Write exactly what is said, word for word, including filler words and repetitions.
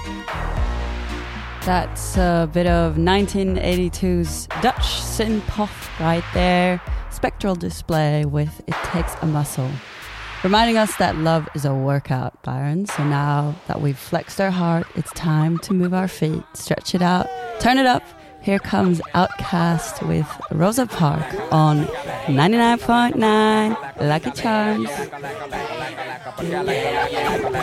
That's a bit of nineteen eighty-two's Dutch synth-pop right there. Spectral Display with It Takes a Muscle. Reminding us that love is a workout, Byron. So now that we've flexed our heart, it's time to move our feet, stretch it out, turn it up. Here comes Outcast with Rosa Parks on ninety-nine point nine Lucky Charms.